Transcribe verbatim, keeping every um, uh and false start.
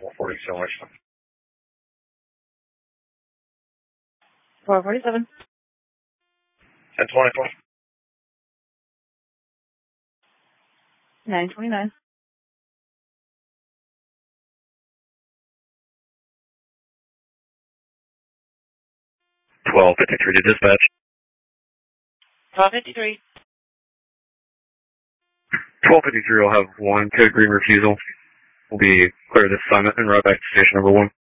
four forty, so much. four forty-seven. ten twenty-four. nine twenty-nine. twelve fifty-three to dispatch. twelve fifty-three. twelve fifty-three will have one code green refusal. We'll be clear this assignment and right back to station number one.